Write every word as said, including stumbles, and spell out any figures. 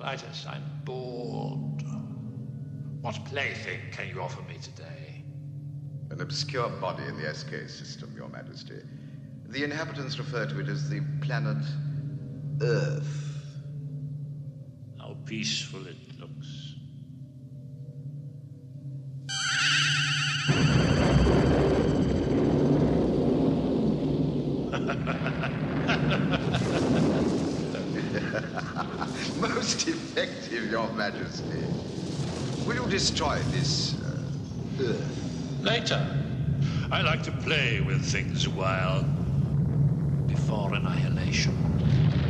Clytus, I'm bored. What plaything can you offer me today? An obscure body in the S K system, Your Majesty. The inhabitants refer to it as the planet Earth. How peaceful it looks. Most effective, Your Majesty. Will you destroy this uh, Earth? Later. I like to play with things a while before annihilation.